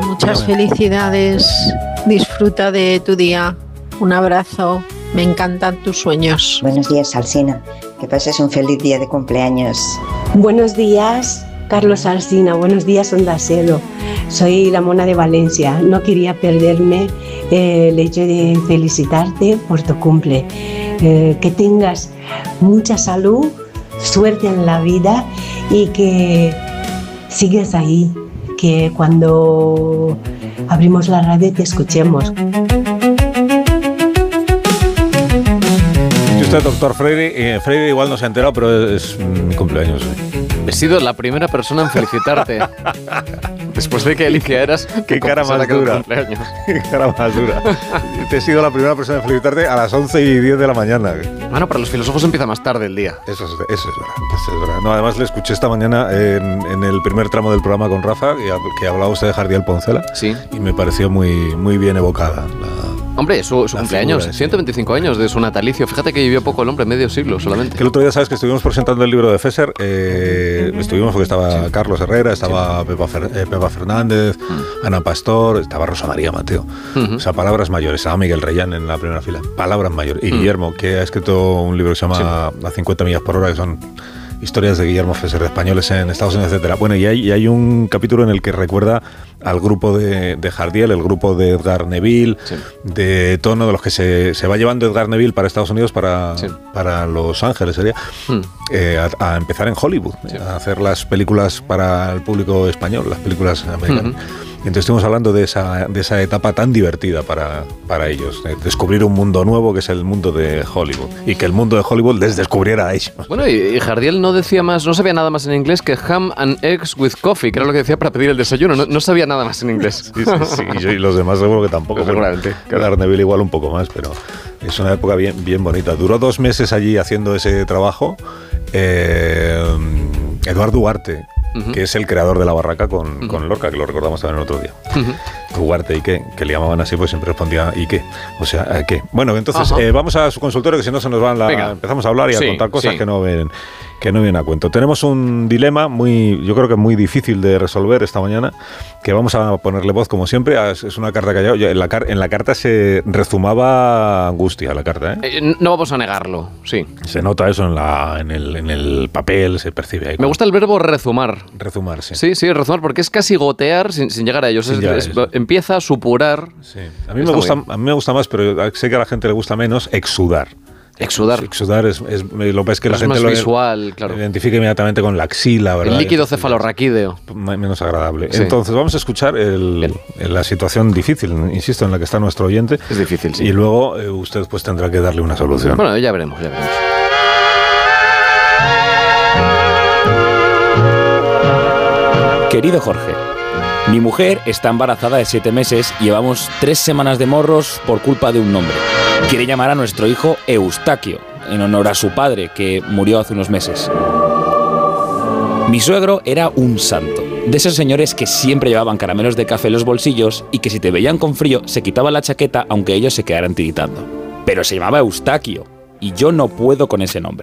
muchas felicidades. Disfruta de tu día. Un abrazo. Me encantan tus sueños. Buenos días, Alsina. Que pases un feliz día de cumpleaños. Buenos días, Carlos Alsina. Buenos días, Onda Cero. Soy la Mona de Valencia. No quería perderme el hecho de felicitarte por tu cumple. Que tengas mucha salud, suerte en la vida y que sigas ahí. Que cuando abrimos la radio te escuchemos. Usted, doctor Freire, Freire igual no se ha enterado, pero es mi cumpleaños hoy. He sido la primera persona en felicitarte. Después de que eligieras... Qué cara más dura. Qué cara más dura. Te he sido la primera persona en felicitarte a las 11:10 de la mañana. Bueno, para los filósofos empieza más tarde el día. Eso es verdad. No, además le escuché esta mañana en el primer tramo del programa con Rafa, que hablaba usted de Jardiel Poncela. Sí. Y me pareció muy bien evocada Hombre, su cumpleaños, figura, 125 años de su natalicio. Fíjate que vivió poco el hombre, medio siglo solamente. Que el otro día, ¿sabes? Que estuvimos presentando el libro de Fesser. Estuvimos porque estaba Carlos Herrera, estaba Pepa Fernández, Ana Pastor, estaba Rosa María Mateo. O sea, palabras mayores. Estaba Miguel Reyán en la primera fila. Palabras mayores. Y Guillermo, que ha escrito un libro que se llama A 50 millas por hora, que son historias de Guillermo Fesser, de españoles en Estados Unidos, etcétera. Bueno, y hay un capítulo en el que recuerda al grupo de Jardiel, el grupo de Edgar Neville, de Tono, de los que se va llevando Edgar Neville para Estados Unidos, para Los Ángeles, sería, a empezar en Hollywood, a hacer las películas para el público español, las películas americanas. Y entonces estuvimos hablando de esa etapa tan divertida para ellos, descubrir un mundo nuevo que es el mundo de Hollywood, y que el mundo de Hollywood les descubriera a ellos. Bueno, y Jardiel no sabía nada más en inglés que ham and eggs with coffee, que era lo que decía para pedir el desayuno. No sabía nada más en inglés. Sí, y los demás seguro que tampoco. Seguramente. Edgar Neville igual un poco más, pero es una época bien bonita. Duró 2 meses allí haciendo ese trabajo. Eduardo Duarte, que es el creador de La Barraca con Lorca, que lo recordamos también el otro día. Duarte, ¿y qué? Que le llamaban así, pues siempre respondía ¿y qué? O sea, ¿qué? Bueno, entonces vamos a su consultorio, que si no se nos van empezamos a hablar y a contar cosas que no vienen a cuento. Tenemos un dilema yo creo que muy difícil de resolver esta mañana, que vamos a ponerle voz como siempre. Es una carta que en la carta se rezumaba angustia, la carta, no vamos a negarlo, sí. Se nota eso en el papel, se percibe ahí. Me gusta el verbo rezumar. Rezumar, sí. Sí, rezumar, porque es casi gotear sin llegar a ellos. Empieza a supurar. Sí. A mí me gusta más, pero sé que a la gente le gusta menos, exudar. Exudar es lo que es que la gente más lo visual, claro. Identifica inmediatamente con la axila, ¿verdad? El líquido cefalorraquídeo. Menos agradable. Sí. Entonces vamos a escuchar la situación difícil, insisto, en la que está nuestro oyente. Es difícil, sí. Y luego usted pues tendrá que darle una solución. Bueno, ya veremos. Querido Jorge, mi mujer está embarazada de 7 meses y llevamos 3 semanas de morros por culpa de un nombre. Quiere llamar a nuestro hijo Eustaquio, en honor a su padre, que murió hace unos meses. Mi suegro era un santo, de esos señores que siempre llevaban caramelos de café en los bolsillos y que si te veían con frío se quitaban la chaqueta aunque ellos se quedaran tiritando. Pero se llamaba Eustaquio, y yo no puedo con ese nombre.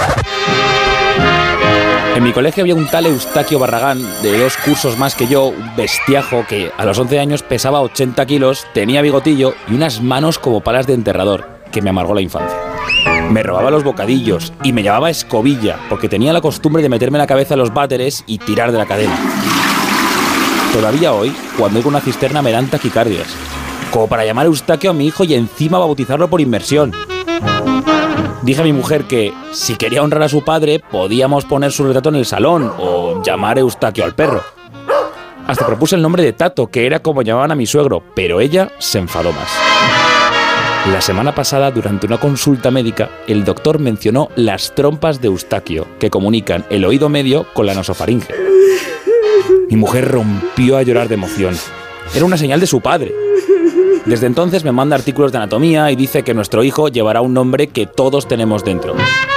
En mi colegio había un tal Eustaquio Barragán, de 2 cursos más que yo, un bestiajo que a los 11 años pesaba 80 kilos, tenía bigotillo y unas manos como palas de enterrador, que me amargó la infancia. Me robaba los bocadillos y me llamaba Escobilla, porque tenía la costumbre de meterme en la cabeza los váteres y tirar de la cadena. Todavía hoy, cuando oigo una cisterna me dan taquicardias, como para llamar Eustaquio a mi hijo y encima bautizarlo por inmersión. Dije a mi mujer que, si quería honrar a su padre, podíamos poner su retrato en el salón o llamar Eustaquio al perro. Hasta propuse el nombre de Tato, que era como llamaban a mi suegro, pero ella se enfadó más. La semana pasada, durante una consulta médica, el doctor mencionó las trompas de Eustaquio, que comunican el oído medio con la nasofaringe. Mi mujer rompió a llorar de emoción. Era una señal de su padre. Desde entonces me manda artículos de anatomía y dice que nuestro hijo llevará un nombre que todos tenemos dentro.